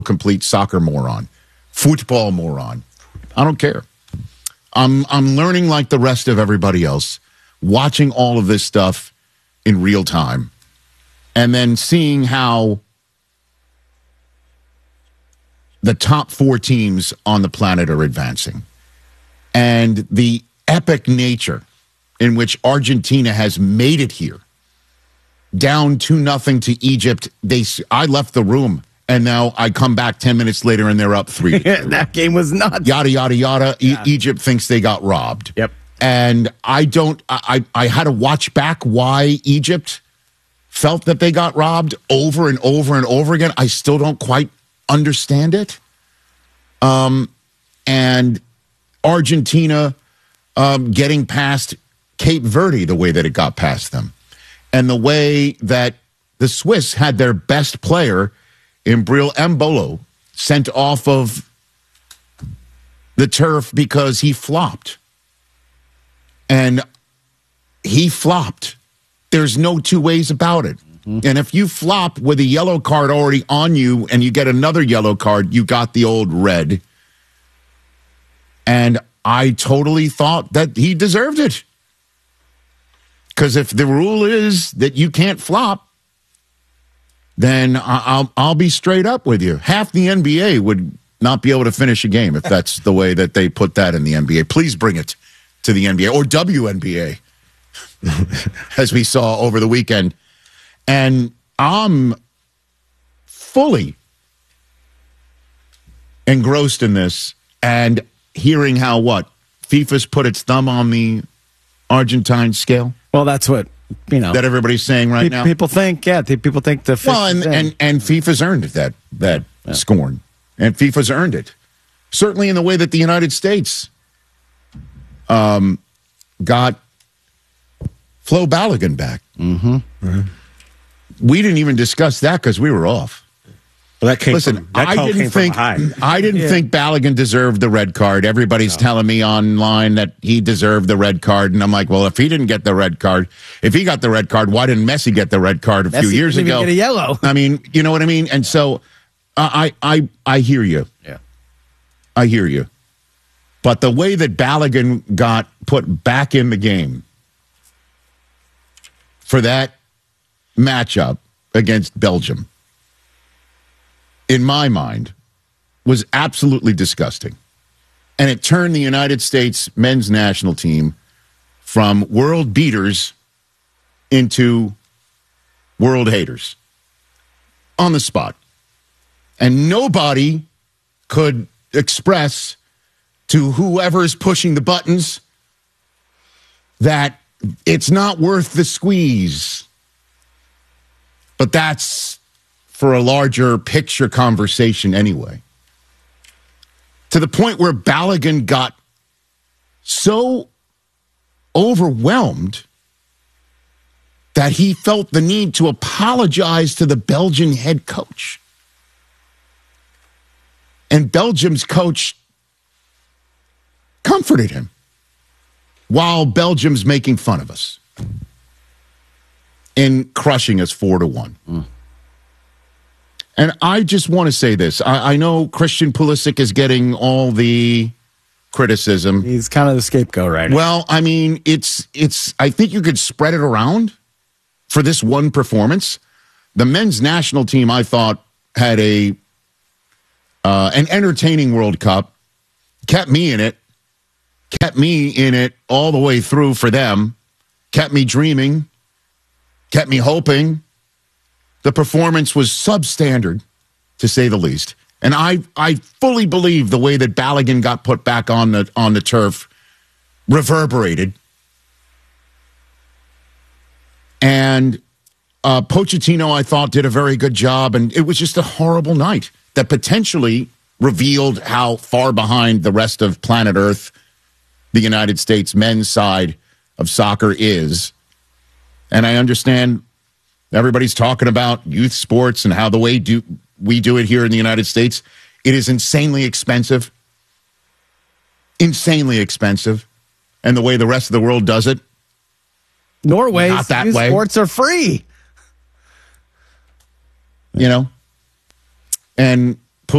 complete soccer moron, football moron. I don't care. I'm learning like the rest of everybody else, watching all of this stuff in real time, and then seeing how the top 4 teams on the planet are advancing, and the epic nature in which Argentina has made it here, down 2-0 to Egypt. I left the room, and now I come back 10 minutes later, and they're up 3-2. That game was nuts. Yada, yada, yada. Yeah. Egypt thinks they got robbed. Yep. And I had to watch back why Egypt felt that they got robbed over and over and over again. I still don't quite understand it. And Argentina getting past Cape Verde the way that it got past them, and the way that the Swiss had their best player, Imbril Embolo, sent off of the turf because he flopped. And he flopped. There's no two ways about it. Mm-hmm. And if you flop with a yellow card already on you and you get another yellow card, you got the old red. And I totally thought that he deserved it. Because if the rule is that you can't flop, then I'll be straight up with you. Half the NBA would not be able to finish a game if that's the way that they put that in the NBA. Please bring it to the NBA or WNBA, as we saw over the weekend. And I'm fully engrossed in this and hearing how FIFA's put its thumb on the Argentine scale. Well, that's what, that everybody's saying right now. People think, people think the well, and FIFA's earned that scorn, and FIFA's earned it. Certainly in the way that the United States got Flo Balogun back. Mm-hmm. Mm-hmm. We didn't even discuss that because we were off. Well, that came Listen, from, that I didn't think Balogun deserved the red card. Everybody's telling me online that he deserved the red card, and I'm like, well, if he didn't get the red card, if he got the red card, why didn't Messi get the red card a few years ago? Get a yellow. I mean, you know what I mean? And so I hear you. Yeah, I hear you. But the way that Balogun got put back in the game for that matchup against Belgium, in my mind, was absolutely disgusting. And it turned the United States men's national team from world beaters into world haters on the spot. And nobody could express to whoever is pushing the buttons that it's not worth the squeeze. But that's for a larger picture conversation anyway. To the point where Balogun got so overwhelmed that he felt the need to apologize to the Belgian head coach. And Belgium's coach comforted him while Belgium's making fun of us and crushing us 4-1. Mm. And I just want to say this. I know Christian Pulisic is getting all the criticism. He's kind of the scapegoat right now. Well, I mean, it's. I think you could spread it around for this one performance. The men's national team, I thought, had an entertaining World Cup. Kept me in it all the way through for them. Kept me dreaming. Kept me hoping. The performance was substandard, to say the least. And I fully believe the way that Balogun got put back on the turf reverberated. And Pochettino, I thought, did a very good job. And it was just a horrible night that potentially revealed how far behind the rest of planet Earth the United States men's side of soccer is. And I understand everybody's talking about youth sports and how the way we do it here in the United States. It is insanely expensive. Insanely expensive. And the way the rest of the world does it. Norway's not that youth way. Sports are free. You know? And